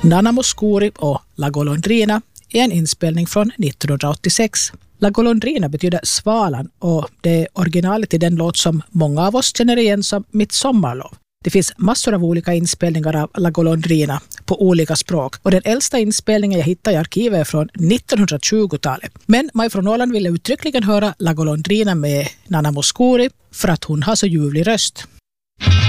Nana Mouskouri och La Golondrina är en inspelning från 1986. La Golondrina betyder svalan och det är originalet i den låt som många av oss känner igen som Mitt sommarlov. Det finns massor av olika inspelningar av La Golondrina på olika språk och den äldsta inspelningen jag hittade i arkivet är från 1920-talet. Men Maj från Åland ville uttryckligen höra La Golondrina med Nana Mouskouri för att hon har så ljuvlig röst.